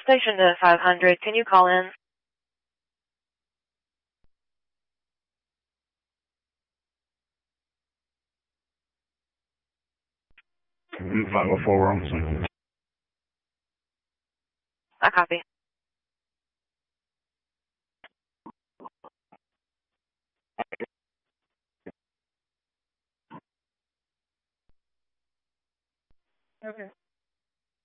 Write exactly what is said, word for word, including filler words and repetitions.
station to five hundred. Can you call in? five oh four Robinson. I copy. Okay.